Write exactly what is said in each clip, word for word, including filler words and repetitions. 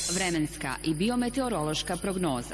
Vremenska i biometeorološka prognoza.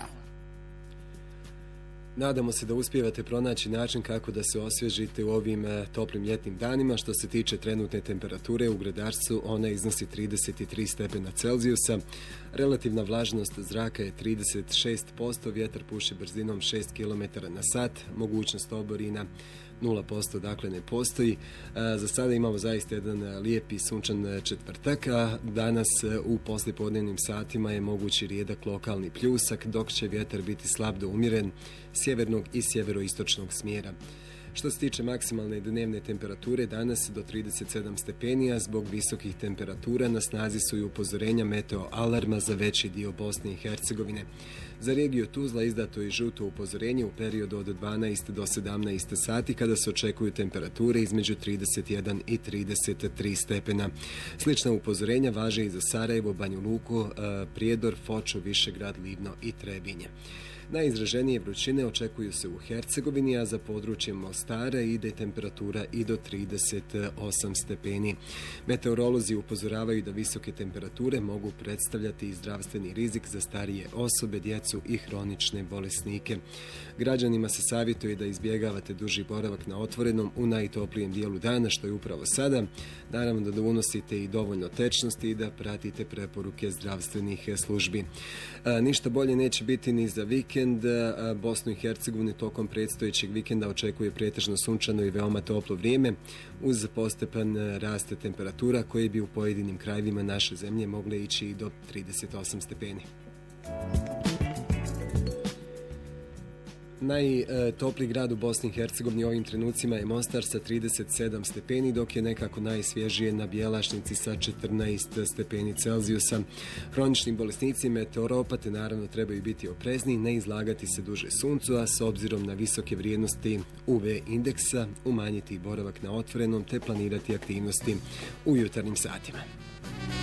Nadamo se da uspijevate pronaći način kako da se osvježite u ovim toplim ljetnim danima. Što se tiče trenutne temperature u Gredarcu, ona iznosi trideset tri stepena Celzijusa. Relativna vlažnost zraka je trideset šest posto, vjetar puše brzinom šest kilometara na sat, mogućnost oborina nula posto, dakle ne postoji. Za sada imamo zaista jedan lijepi sunčan četvrtak, a danas u poslijepodnevnim satima je mogući rijedak lokalni pljusak, dok će vjetar biti slab do umjeren sjevernog i sjeveroistočnog smjera. Što se tiče maksimalne dnevne temperature, danas do trideset sedam stepeni, a zbog visokih temperatura na snazi su i upozorenja meteo alarma za veći dio Bosne i Hercegovine. Za regiju Tuzla izdato je žuto upozorenje u periodu od dvanaest do sedamnaest sati, kada se očekuju temperature između trideset jedan i trideset tri stepena. Slična upozorenja važe i za Sarajevo, Banju Luku, Prijedor, Foču, Višegrad, Livno i Trebinje. Najizraženije vrućine očekuju se u Hercegovini, a za područje Mostara ide temperatura i do trideset osam stepeni. Meteorolozi upozoravaju da visoke temperature mogu predstavljati i zdravstveni rizik za starije osobe, djecu i hronične bolesnike. Građanima se savjetuje da izbjegavate duži boravak na otvorenom u najtoplijem dijelu dana, što je upravo sada. Naravno da unosite i dovoljno tečnosti i da pratite preporuke zdravstvenih službi. A, ništa bolje neće biti ni za vikend. Bosnu i Hercegovinu tokom predstojećeg vikenda očekuje pretežno sunčano i veoma toplo vrijeme uz postepan rast temperatura koje bi u pojedinim krajevima naše zemlje mogle ići i do trideset osam stepeni. Najtopliji grad u Bosni i Hercegovini ovim trenucima je Mostar sa trideset sedam stepeni, dok je nekako najsvježije na Bjelašnici sa četrnaest stepeni Celzijusa. Hronični bolesnici, meteoropate naravno trebaju biti oprezni, ne izlagati se duže suncu, a s obzirom na visoke vrijednosti U V indeksa umanjiti boravak na otvorenom te planirati aktivnosti u jutarnjim satima.